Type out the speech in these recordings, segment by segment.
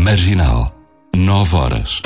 Marginal, 9 horas.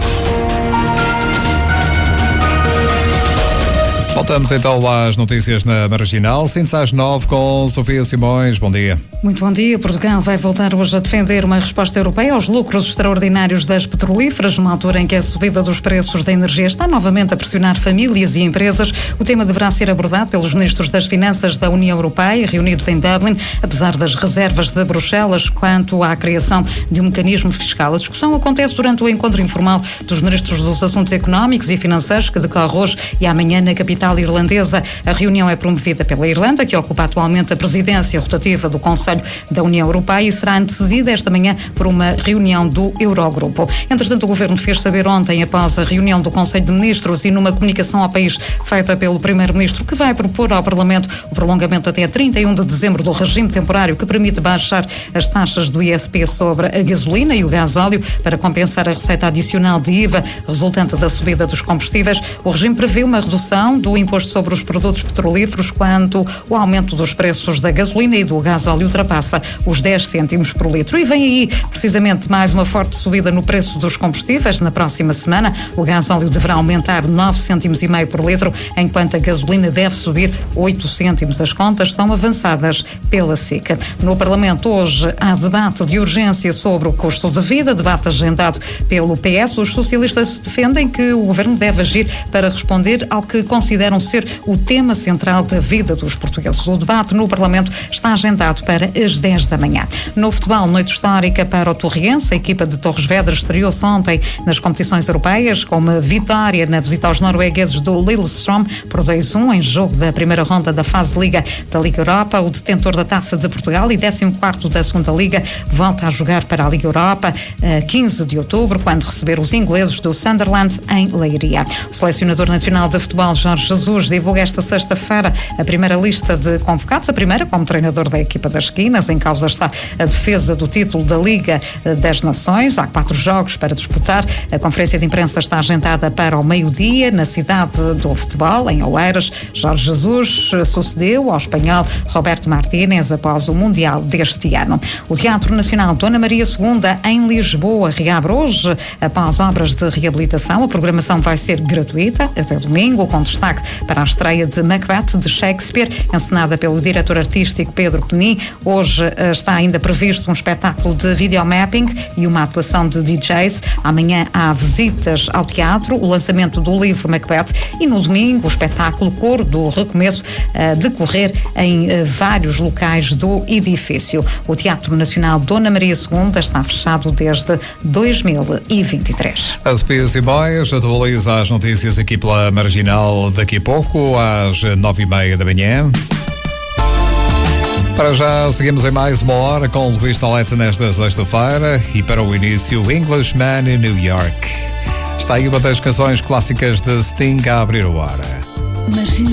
Voltamos então às notícias na Marginal, 5 às 9 com Sofia Simões. Bom dia. Muito bom dia. Portugal vai voltar hoje a defender uma resposta europeia aos lucros extraordinários das petrolíferas, numa altura em que a subida dos preços da energia está novamente a pressionar famílias e empresas. O tema deverá ser abordado pelos ministros das Finanças da União Europeia, reunidos em Dublin, apesar das reservas de Bruxelas quanto à criação de um mecanismo fiscal. A discussão acontece durante o encontro informal dos ministros dos Assuntos Económicos e Financeiros, que decorre hoje e amanhã na capital irlandesa. A reunião é promovida pela Irlanda, que ocupa atualmente a presidência rotativa do Conselho da União Europeia, e será antecedida esta manhã por uma reunião do Eurogrupo. Entretanto, o Governo fez saber ontem, após a reunião do Conselho de Ministros e numa comunicação ao país feita pelo Primeiro-Ministro, que vai propor ao Parlamento o prolongamento até 31 de dezembro do regime temporário que permite baixar as taxas do ISP sobre a gasolina e o gasóleo para compensar a receita adicional de IVA resultante da subida dos combustíveis. O regime prevê uma redução do imposto sobre os produtos petrolíferos quando o aumento dos preços da gasolina e do gasóleo ultrapassa os 10 cêntimos por litro. E vem aí, precisamente, mais uma forte subida no preço dos combustíveis. Na próxima semana, o gasóleo deverá aumentar 9 cêntimos e meio por litro, enquanto a gasolina deve subir 8 cêntimos. As contas são avançadas pela SIC. No Parlamento, hoje, há debate de urgência sobre o custo de vida, debate agendado pelo PS. Os socialistas defendem que o Governo deve agir para responder ao que consideram ser o tema central da vida dos portugueses. O debate no Parlamento está agendado para as 10 da manhã. No futebol, noite histórica para o Torriense. A equipa de Torres Vedras estreou-se ontem nas competições europeias com uma vitória na visita aos noruegueses do Lillestrøm por 2-1 em jogo da primeira ronda da fase de Liga da Liga Europa. O detentor da Taça de Portugal e 14º da segunda Liga volta a jogar para a Liga Europa 15 de outubro, quando receber os ingleses do Sunderland em Leiria. O selecionador nacional de futebol, Jorge Jesus, divulga esta sexta-feira a primeira lista de convocados, a primeira como treinador da equipa das Esquinas. Em causa está a defesa do título da Liga das Nações. Há 4 jogos para disputar. A conferência de imprensa está agendada para o meio-dia na cidade do futebol, em Oeiras. Jorge Jesus sucedeu ao espanhol Roberto Martínez após o Mundial deste ano. O Teatro Nacional Dona Maria II, em Lisboa, reabre hoje após obras de reabilitação. A programação vai ser gratuita até domingo, com destaque para a estreia de Macbeth, de Shakespeare, encenada pelo diretor artístico Pedro Penin. Hoje está ainda previsto um espetáculo de videomapping e uma atuação de DJs. Amanhã há visitas ao teatro, o lançamento do livro Macbeth e no domingo o espetáculo Coro do Recomeço a decorrer em vários locais do edifício. O Teatro Nacional Dona Maria II está fechado desde 2023. A Sofia Simões atualiza as notícias aqui pela Marginal daqui a pouco, às 9h30 da manhã. Para já, seguimos em mais uma hora com o Luís Talete nesta sexta-feira e para o início, Englishman in New York. Está aí uma das canções clássicas de Sting a abrir a hora.